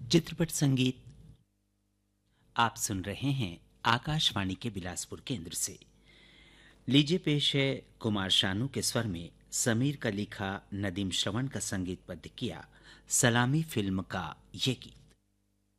चित्रपट संगीत आप सुन रहे हैं आकाशवाणी के बिलासपुर केंद्र से। लीजिए पेश है कुमार शानू के स्वर में समीर का लिखा, नदीम श्रवण का संगीतबद्ध किया सलामी फिल्म का ये गीत।